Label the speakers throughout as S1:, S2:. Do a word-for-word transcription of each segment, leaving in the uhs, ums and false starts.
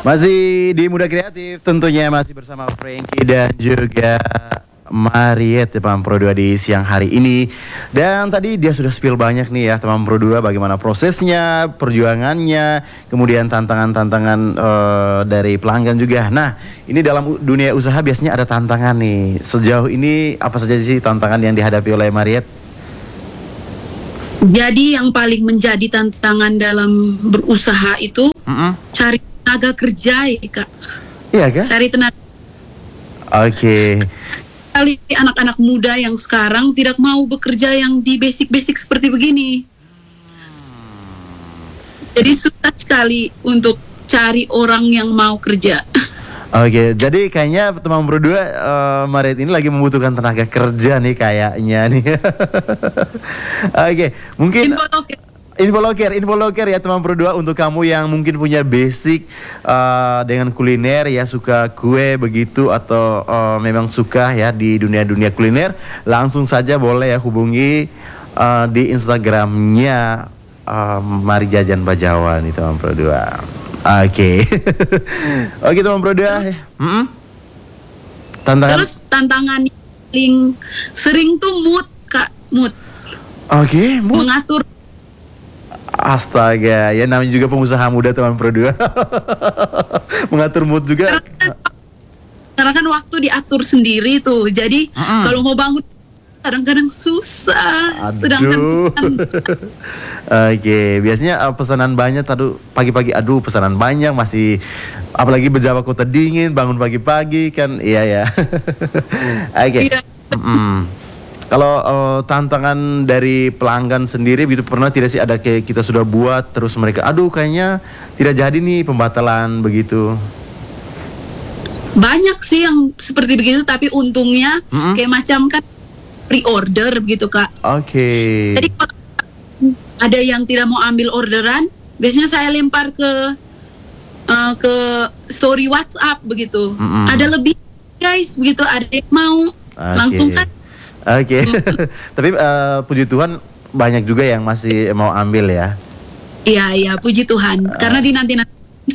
S1: Masih di Muda Kreatif, tentunya masih bersama Frankie dan juga Mariet teman Pro dua di siang hari ini. Dan tadi dia sudah spill banyak nih ya teman Pro dua, bagaimana prosesnya, perjuangannya, kemudian tantangan-tantangan uh, dari pelanggan juga. Nah, ini dalam dunia usaha biasanya ada tantangan nih. Sejauh ini apa saja sih tantangan yang dihadapi oleh Mariet?
S2: Jadi yang paling menjadi tantangan dalam berusaha itu mm-hmm. cari tenaga kerja ya Kak.
S1: Iya kan?
S2: Cari tenaga.
S1: Oke. Okay.
S2: Kali anak-anak muda yang sekarang tidak mau bekerja yang di basic-basic seperti begini. Jadi susah sekali untuk cari orang yang mau kerja.
S1: Oke, okay, jadi kayaknya teman berdua uh, Mariet ini lagi membutuhkan tenaga kerja nih kayaknya nih. Oke, okay, mungkin info loker, info loker ya teman berdua untuk kamu yang mungkin punya basic uh, dengan kuliner ya, suka kue begitu atau uh, memang suka ya di dunia-dunia kuliner, langsung saja boleh ya hubungi uh, di Instagramnya uh, Mari Jajan Bajawa nih teman berdua. Oke, okay. Oke okay, teman Pro dua. Hmm? Tantangan.
S2: Terus tantangan yang paling sering tuh mood Kak, mood.
S1: Oke, okay, mood.
S2: Mengatur.
S1: Astaga, ya namanya juga pengusaha muda teman Pro dua. Mengatur mood juga.
S2: Karena kan, karena kan waktu diatur sendiri tuh, jadi uh-uh. kalau mau bangun kadang-kadang susah.
S1: Aduh.
S2: Sedangkan pesanan.
S1: Oke, biasanya uh, pesanan banyak. Aduh, pagi-pagi aduh pesanan banyak, masih apalagi berjawa kota dingin, bangun pagi-pagi kan, iya ya. Oke.
S2: Iya.
S1: Mm. Kalau uh, tantangan dari pelanggan sendiri, begitu pernah tidak sih ada kayak kita sudah buat terus mereka, aduh kayaknya tidak jadi nih, pembatalan begitu?
S2: Banyak sih yang seperti begitu, tapi untungnya mm-hmm. kayak macam kan pre-order begitu Kak.
S1: Oke. Okay.
S2: Jadi kalau ada yang tidak mau ambil orderan, biasanya saya lempar ke uh, ke story WhatsApp begitu. Mm-hmm. Ada lebih guys begitu, ada yang mau okay. langsung saja.
S1: Oke. Okay. Tapi uh, puji Tuhan banyak juga yang masih mau ambil ya.
S2: Iya iya puji Tuhan. Uh. Karena di nanti nanti.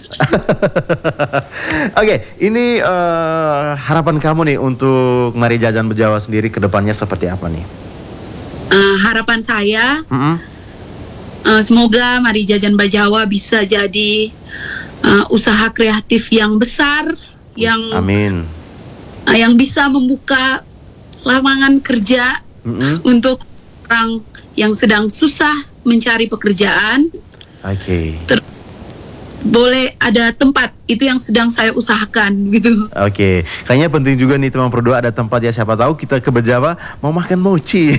S1: Oke, okay, ini uh, harapan kamu nih untuk Mari Jajan Bajawa sendiri ke depannya seperti apa nih?
S2: Uh, harapan saya, mm-hmm. uh, semoga Mari Jajan Bajawa bisa jadi uh, usaha kreatif yang besar, yang
S1: Amin.
S2: Uh, yang bisa membuka lapangan kerja mm-hmm. untuk orang yang sedang susah mencari pekerjaan.
S1: Oke. Okay.
S2: Ter- boleh ada tempat, itu yang sedang saya usahakan gitu.
S1: Oke, okay. Kayaknya penting juga nih teman Pro dua ada tempat ya, siapa tahu kita ke Bajawa mau makan mochi.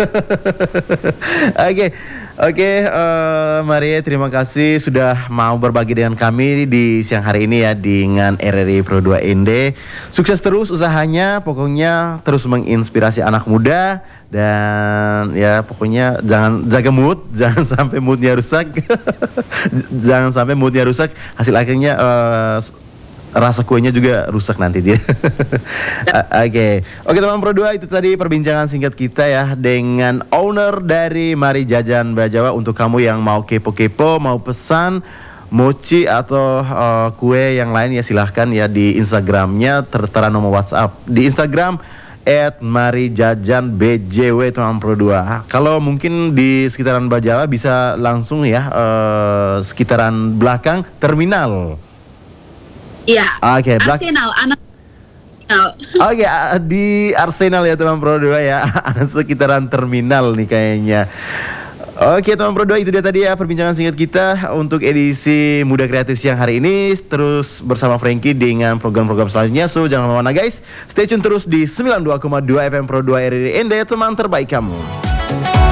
S1: Oke, oke, Maria terima kasih sudah mau berbagi dengan kami di siang hari ini ya dengan R R I Pro dua N D. Sukses terus usahanya, pokoknya terus menginspirasi anak muda. Dan ya pokoknya jangan jaga mood, jangan sampai moodnya rusak. Jangan sampai moodnya rusak, hasil akhirnya uh, rasa kuenya juga rusak nanti dia. Oke, okay. Oke okay, teman Pro dua, itu tadi perbincangan singkat kita ya dengan owner dari Mari Jajan Bajawa. Untuk kamu yang mau kepo-kepo, mau pesan mochi atau uh, kue yang lain ya silahkan ya di Instagramnya, tertera nomor WhatsApp di Instagram at Mari Jajan B J W teman Pro dua. Kalau mungkin di sekitaran Bajawa bisa langsung ya uh, sekitaran belakang terminal.
S2: Iya.
S1: Oke, okay,
S2: Arsenal anak.
S1: Oke, okay, uh, di Arsenal ya teman Pro dua ya. Sekitaran terminal nih kayaknya. Oke teman Pro dua, itu dia tadi ya perbincangan singkat kita untuk edisi Muda Kreatif siang hari ini. Terus bersama Frankie dengan program-program selanjutnya. So jangan kemana-mana guys, stay tune terus di sembilan puluh dua koma dua F M Pro dua R R I N D, teman terbaik kamu.